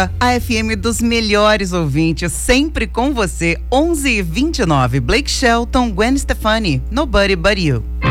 A FM dos melhores ouvintes, sempre com você, 11h29. Blake Shelton, Gwen Stefani, Nobody But You.